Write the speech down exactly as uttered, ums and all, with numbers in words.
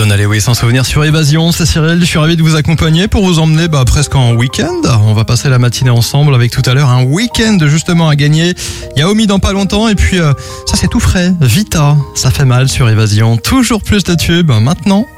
Madonna, les oui sans souvenir sur Évasion. C'est Cyril, je suis ravi de vous accompagner pour vous emmener bah, presque en week-end. On va passer la matinée ensemble avec tout à l'heure un week-end justement à gagner. Il y a Omi dans pas longtemps et puis euh, ça c'est tout frais. Vita, ça fait mal sur Évasion. Toujours plus de tubes maintenant.